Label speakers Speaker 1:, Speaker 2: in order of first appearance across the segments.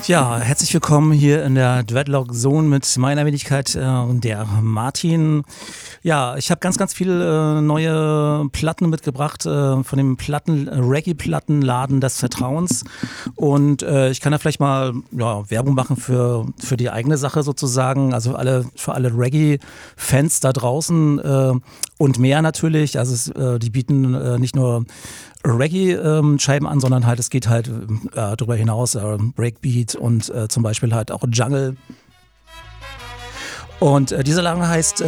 Speaker 1: Ja, herzlich willkommen hier in der Dreadlock Zone mit meiner Wenigkeit, der Martin. Ja, ich habe ganz viele neue Platten mitgebracht von dem Reggae-Plattenladen des Vertrauens. Und ich kann da vielleicht mal Werbung machen für die eigene Sache sozusagen. Also für alle Reggae-Fans da draußen und mehr natürlich. Also die bieten nicht nur Reggae-Scheiben an, sondern halt, es geht halt darüber hinaus, Breakbeat und zum Beispiel halt auch Jungle. Und dieser Laden heißt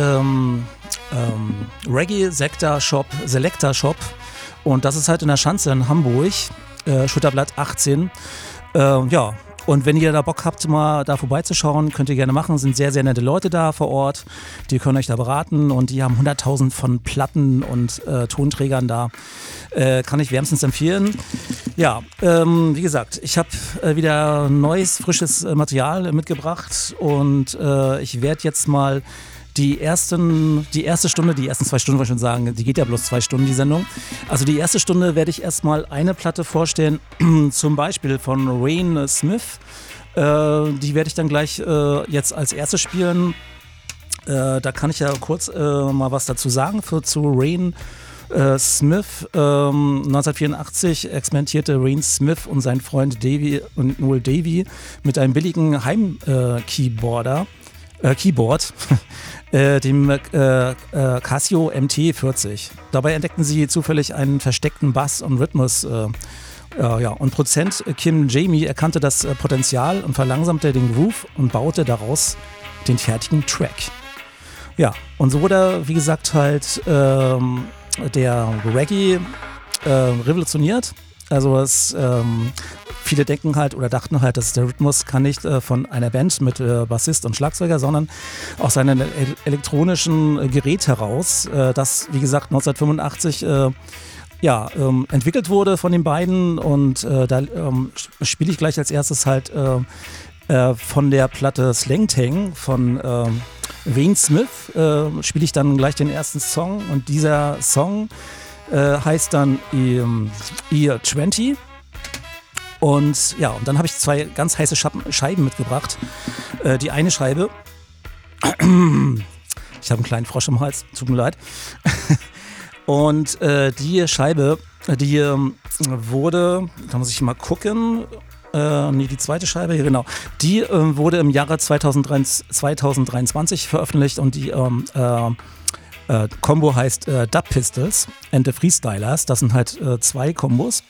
Speaker 1: Reggae Selector Shop und das ist halt in der Schanze in Hamburg, Schutterblatt 18. Und wenn ihr da Bock habt, mal da vorbeizuschauen, könnt ihr gerne machen. Es sind sehr, sehr nette Leute da vor Ort. Die können euch da beraten und die haben 100.000 von Platten und Tonträgern da. Kann ich wärmstens empfehlen. Ja, wie gesagt, ich habe wieder neues, frisches Material mitgebracht und ich werde jetzt mal die ersten 2 Stunden wollte ich schon sagen, die geht ja bloß 2 Stunden, die Sendung. Also die erste Stunde werde ich erstmal eine Platte vorstellen, zum Beispiel von Rain Smith. Die werde ich dann gleich jetzt als erste spielen. Da kann ich ja kurz mal was dazu sagen zu Rain Smith. 1984 experimentierte Rain Smith und sein Freund Noel Davy mit einem billigen Heim-Keyboard, dem Casio MT40. Dabei entdeckten sie zufällig einen versteckten Bass und Rhythmus. Und Produzent Kim Jamie erkannte das Potenzial und verlangsamte den Groove und baute daraus den fertigen Track. Ja, und so wurde, wie gesagt, halt der Reggae revolutioniert. Also viele denken halt oder dachten halt, dass der Rhythmus kann nicht von einer Band mit Bassist und Schlagzeuger, sondern aus seinem elektronischen Gerät heraus, das wie gesagt 1985 entwickelt wurde von den beiden. Und da spiele ich gleich als erstes halt von der Platte Slang Tang von Rain Smith spiele ich dann gleich den ersten Song und dieser Song heißt dann Year 20. Und ja, und dann habe ich 2 ganz heiße Scheiben mitgebracht. Die eine Scheibe, ich habe einen kleinen Frosch im Hals, tut mir leid. Und die Scheibe, die wurde, da muss ich mal gucken, die zweite Scheibe, hier genau, die wurde im Jahre 2023 veröffentlicht und die Combo heißt Dub Pistols and the Freestylers. Das sind halt 2 Kombos.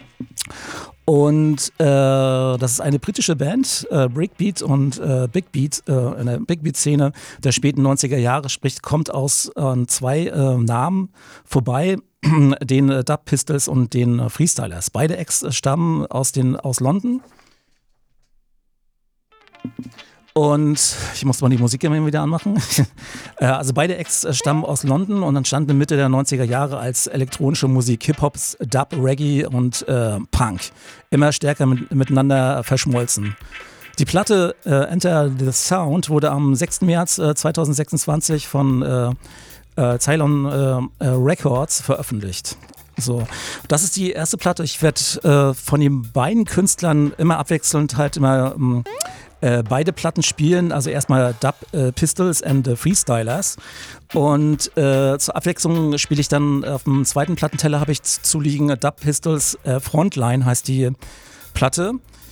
Speaker 1: Und das ist eine britische Band, Breakbeat und Big Beat, in der Big Beat-Szene der späten 90er Jahre, sprich, kommt aus 2 Namen vorbei, den Dub Pistols und den Freestylers. Beide Acts stammen aus London. Und ich muss mal die Musik immer wieder anmachen. Also beide Acts stammen aus London und entstanden Mitte der 90er Jahre als elektronische Musik, Hip-Hops, Dub, Reggae und Punk. Immer stärker miteinander verschmolzen. Die Platte Enter the Sound wurde am 6. März 2026 von Ceylon Records veröffentlicht. So, das ist die erste Platte. Ich werde von den beiden Künstlern immer abwechselnd halt immer beide Platten spielen, also erstmal Dub Pistols and the Freestylers und zur Abwechslung spiele ich dann auf dem zweiten Plattenteller habe ich zu liegen Dub Pistols Frontline heißt die Platte.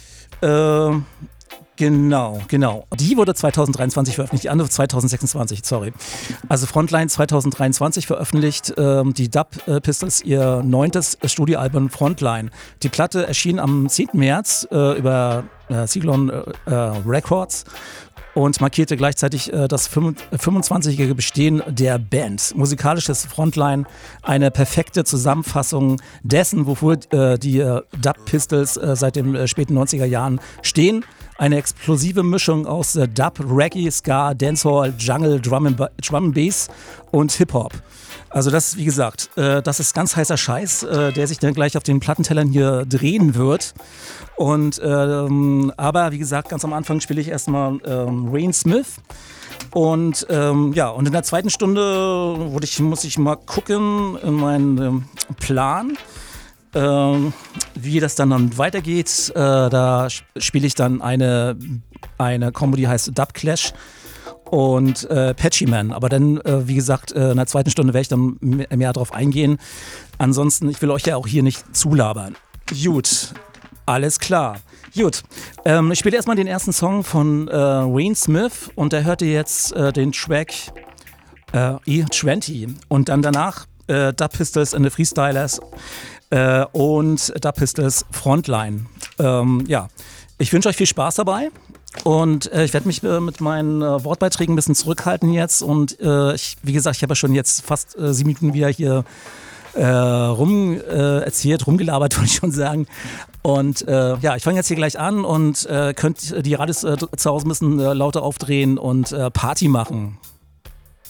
Speaker 1: Genau. Die wurde 2023 veröffentlicht, die andere 2026, sorry. Also Frontline 2023 veröffentlicht die Dub Pistols ihr 9. Studioalbum Frontline. Die Platte erschien am 10. März über Ceylon Records und markierte gleichzeitig das 25-jährige Bestehen der Band. Musikalisches Frontline, eine perfekte Zusammenfassung dessen, wofür die Dub Pistols seit den späten 90er Jahren stehen. Eine explosive Mischung aus Dub, Reggae, Ska, Dancehall, Jungle, Drum and Bass und Hip-Hop. Also das, wie gesagt, das ist ganz heißer Scheiß, der sich dann gleich auf den Plattentellern hier drehen wird. Und aber wie gesagt, ganz am Anfang spiele ich erstmal Rain Smith. Und und in der zweiten Stunde muss ich mal gucken in meinen Plan. wie das dann weitergeht, da spiele ich dann eine Combo, die heißt Dub Clash und Patchy Man. Aber dann, wie gesagt, in der zweiten Stunde werde ich dann mehr drauf eingehen. Ansonsten, ich will euch ja auch hier nicht zulabern. Gut, alles klar. Gut, ich spiele erstmal den ersten Song von Wayne Smith und da hört ihr jetzt den Track E20 und dann danach Dub Pistols and the Freestylers und Dub Pistols Frontline. Ja, ich wünsche euch viel Spaß dabei und ich werde mich mit meinen Wortbeiträgen ein bisschen zurückhalten jetzt und wie gesagt, ich habe ja schon jetzt fast 7 Minuten wieder hier rumgelabert, würde ich schon sagen. Und ja, ich fange jetzt hier gleich an und könnt die Radios zu Hause ein bisschen lauter aufdrehen und Party machen.